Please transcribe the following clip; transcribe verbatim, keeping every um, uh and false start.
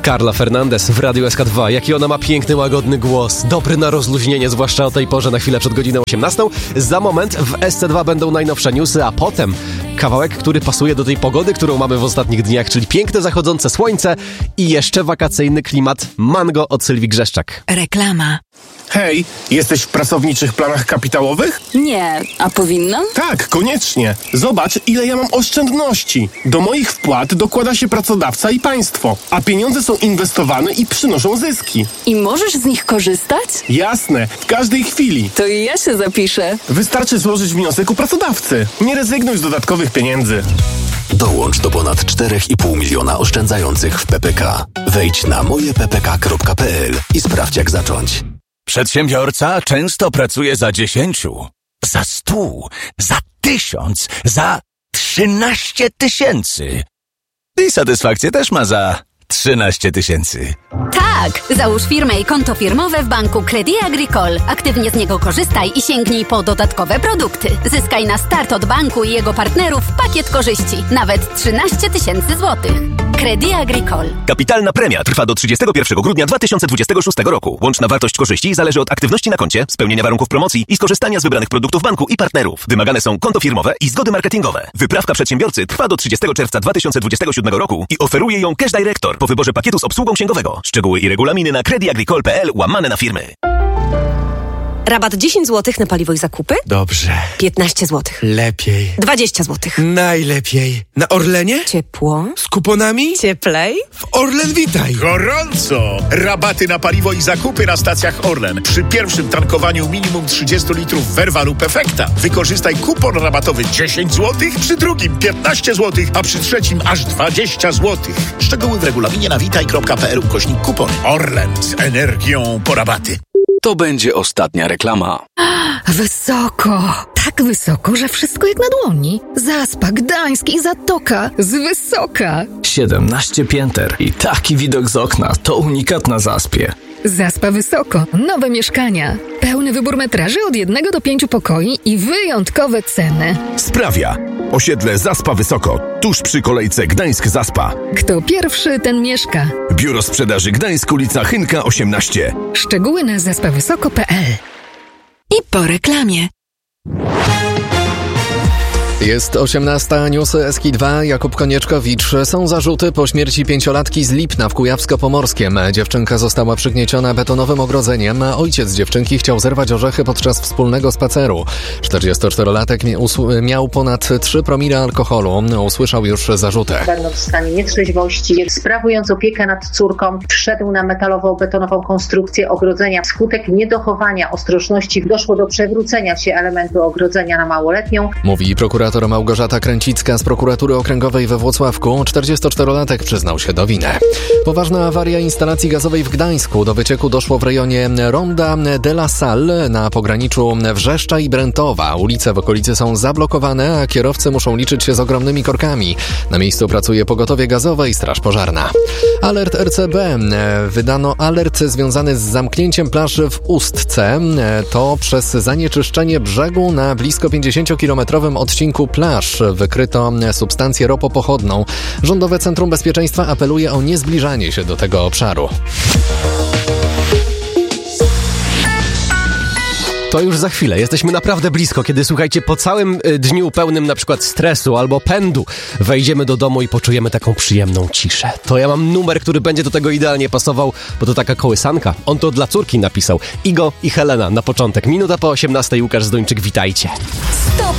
Carla Fernandez w Radiu S K dwa. Jaki ona ma piękny, łagodny głos. Dobry na rozluźnienie, zwłaszcza o tej porze na chwilę przed godziną osiemnastą. Za moment w S C dwa będą najnowsze newsy, a potem kawałek, który pasuje do tej pogody, którą mamy w ostatnich dniach, czyli piękne zachodzące słońce i jeszcze wakacyjny klimat Mango od Sylwii Grzeszczak. Reklama. Hej, jesteś w pracowniczych planach kapitałowych? Nie, a powinnam? Tak, koniecznie. Zobacz, ile ja mam oszczędności. Do moich wpłat dokłada się pracodawca i państwo, a pieniądze są inwestowane i przynoszą zyski. I możesz z nich korzystać? Jasne, w każdej chwili. To i ja się zapiszę. Wystarczy złożyć wniosek u pracodawcy. Nie rezygnuj z dodatkowych pieniędzy. Dołącz do ponad cztery i pół miliona oszczędzających w P P K. Wejdź na moje p p k kropka p l i sprawdź, jak zacząć. Przedsiębiorca często pracuje za dziesięciu, za stu, za tysiąc, za trzynaście tysięcy. I satysfakcję też ma za trzynaście tysięcy. Tak! Załóż firmę i konto firmowe w banku Crédit Agricole. Aktywnie z niego korzystaj i sięgnij po dodatkowe produkty. Zyskaj na start od banku i jego partnerów pakiet korzyści. Nawet trzynaście tysięcy złotych. Crédit Agricole. Kapitalna premia trwa do trzydziestego pierwszego grudnia dwa tysiące dwudziestego szóstego roku. Łączna wartość korzyści zależy od aktywności na koncie, spełnienia warunków promocji i skorzystania z wybranych produktów banku i partnerów. Wymagane są konto firmowe i zgody marketingowe. Wyprawka przedsiębiorcy trwa do trzydziestego czerwca dwa tysiące dwudziestego siódmego roku i oferuje ją Cash Director po wyborze pakietu z obsługą księgowego. Szczegóły i regulaminy na crediagricole kropka p l łamane na firmy. Rabat dziesięć złotych na paliwo i zakupy? Dobrze. piętnaście złotych. Lepiej. dwadzieścia złotych. Najlepiej. Na Orlenie? Ciepło. Z kuponami? Cieplej. W Orlen Witaj. Gorąco! Rabaty na paliwo i zakupy na stacjach Orlen. Przy pierwszym tankowaniu minimum trzydzieści litrów Verva lub Efekta. Wykorzystaj kupon rabatowy dziesięć złotych, przy drugim piętnaście złotych, a przy trzecim aż dwadzieścia złotych. Szczegóły w regulaminie na witaj kropka p l ukośnik kupon. Orlen z energią po rabaty. To będzie ostatnia reklama. Wysoko, tak wysoko, że wszystko jak na dłoni. Zaspa, Gdańsk i Zatoka z wysoka. siedemnaście pięter i taki widok z okna to unikat na Zaspie. Zaspa Wysoko, nowe mieszkania. Pełny wybór metraży od jednego do pięciu pokoi i wyjątkowe ceny. Sprawia. Osiedle Zaspa Wysoko, tuż przy kolejce Gdańsk-Zaspa. Kto pierwszy, ten mieszka. Biuro Sprzedaży Gdańsk, ulica Chynka osiemnaście. Szczegóły na zaspa wysoko kropka p l. I po reklamie. Jest osiemnasta, newsy S K dwa, Jakub Konieczkowicz. Są zarzuty po śmierci pięciolatki z Lipna w Kujawsko-Pomorskiem. Dziewczynka została przygnieciona betonowym ogrodzeniem, a ojciec dziewczynki chciał zerwać orzechy podczas wspólnego spaceru. czterdziestoczterolatek miał ponad trzy promile alkoholu. Usłyszał już zarzuty. Będąc w stanie nietrzeźwości, sprawując opiekę nad córką, wszedł na metalowo-betonową konstrukcję ogrodzenia. Wskutek niedochowania ostrożności doszło do przewrócenia się elementu ogrodzenia na małoletnią. Mówi prokurator Małgorzata Kręcicka z prokuratury okręgowej we Włocławku. czterdziestoczterolatek przyznał się do winy. Poważna awaria instalacji gazowej w Gdańsku. Do wycieku doszło w rejonie Ronda de la Salle na pograniczu Wrzeszcza i Brętowa. Ulice w okolicy są zablokowane, a kierowcy muszą liczyć się z ogromnymi korkami. Na miejscu pracuje pogotowie gazowe i straż pożarna. Alert R C B. Wydano alert związany z zamknięciem plaży w Ustce. To przez zanieczyszczenie brzegu na blisko pięćdziesięciokilometrowym odcinku plaż wykryto substancję ropopochodną. Rządowe Centrum Bezpieczeństwa apeluje o niezbliżanie się do tego obszaru. To już za chwilę. Jesteśmy naprawdę blisko, kiedy, słuchajcie, po całym dniu pełnym na przykład stresu albo pędu wejdziemy do domu i poczujemy taką przyjemną ciszę. To ja mam numer, który będzie do tego idealnie pasował, bo to taka kołysanka. On to dla córki napisał. Igo i Helena na początek. Minuta po osiemnastej. Łukasz Zduńczyk, witajcie. Stop